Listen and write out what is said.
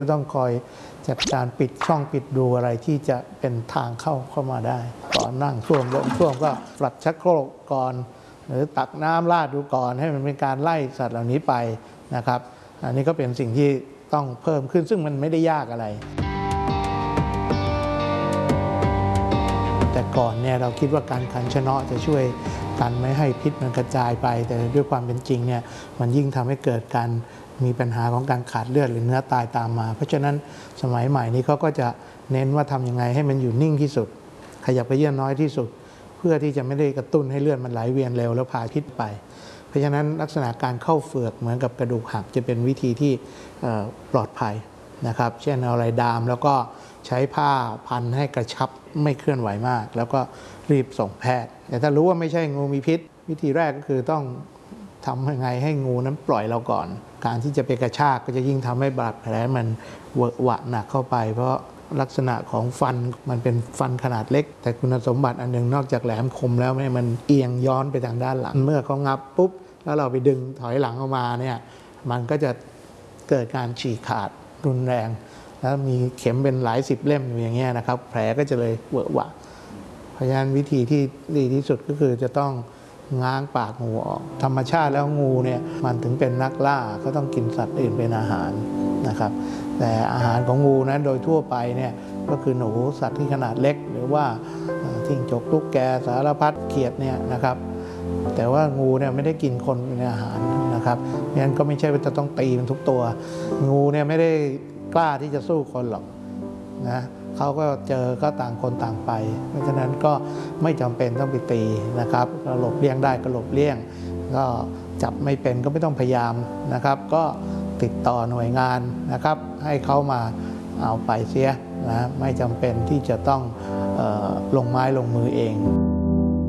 ต้องคอยจัดการปิดช่องปิดรูอะไรที่จะเป็นทางเข้ามาได้ก่อนนั่งช่วมลงช่วมก็ฟลัดชักโครกก่อนหรือตักน้ำราดดูก่อนให้มันเป็นการไล่สัตว์เหล่านี้ไปนะครับอันนี้ก็เป็นสิ่งที่ต้องเพิ่มขึ้นซึ่งมันไม่ได้ยากอะไรแต่ก่อนเนี่ยเราคิดว่าการขันชะเนาะจะช่วยกันไม่ให้พิษมันกระจายไปแต่ด้วยความเป็นจริงเนี่ยมันยิ่งทำให้เกิดการมีปัญหาของการขาดเลือดหรือเนื้อตายตามมาเพราะฉะนั้นสมัยใหม่นี้เขาก็จะเน้นว่าทำยังไงให้มันอยู่นิ่งที่สุดขยับกระเยื่อนน้อยที่สุดเพื่อที่จะไม่ได้กระตุ้นให้เลือดมันไหลเวียนเร็วแล้วพาพิษไปเพราะฉะนั้นลักษณะการเข้าเฟือกเหมือนกับกระดูกหักจะเป็นวิธีที่ปลอดภัยนะครับเช่นเอาอะไรดามแล้วก็ใช้ผ้าพันให้กระชับไม่เคลื่อนไหวมากแล้วก็รีบส่งแพทย์แต่ถ้ารู้ว่าไม่ใช่งูมีพิษวิธีแรกก็คือต้องทำยังไงให้งูนั้นปล่อยเราก่อนการที่จะไปกระชากก็จะยิ่งทำให้บาดแผลมันเวอะหวะหนักเข้าไปเพราะลักษณะของฟันมันเป็นฟันขนาดเล็กแต่คุณสมบัติอันหนึ่งนอกจากแหลมคมแล้วมันเอียงย้อนไปทางด้านหลังเมื่อเขางับปุ๊บแล้วเราไปดึงถอยหลังออกมาเนี่ยมันก็จะเกิดการฉีกขาดรุนแรงแล้วมีเข็มเป็นหลายสิบเล่มอยู่อย่างเงี้ยนะครับแผลก็จะเลยเวอะหวะเพราะฉะนั้นวิธีที่ดีที่สุดก็คือจะต้องง้างปากงูออกธรรมชาติแล้วงูเนี่ยมันถึงเป็นนักล่าก็ต้องกินสัตว์อื่นเป็นอาหารนะครับแต่อาหารของงูนั้นโดยทั่วไปเนี่ยก็คือหนูสัตว์ที่ขนาดเล็กหรือว่าจิ้งจกตุ๊กแกสารพัดเขียดเนี่ยนะครับแต่ว่างูเนี่ยไม่ได้กินคนเป็นอาหารนะครับงั้นก็ไม่ใช่ว่าจะต้องตีมันทุกตัวงูเนี่ยไม่ได้กล้าที่จะสู้คนหรอกนะเขาก็เจอก็ต่างคนต่างไปเพราะฉะนั้นก็ไม่จำเป็นต้องไปตีนะครับหลบเลี่ยงได้ก็หลบเลี่ยงก็จับไม่เป็นก็ไม่ต้องพยายามนะครับก็ติดต่อหน่วยงานนะครับให้เขามาเอาไปเสียนะไม่จำเป็นที่จะต้องลงไม้ลงมือเอง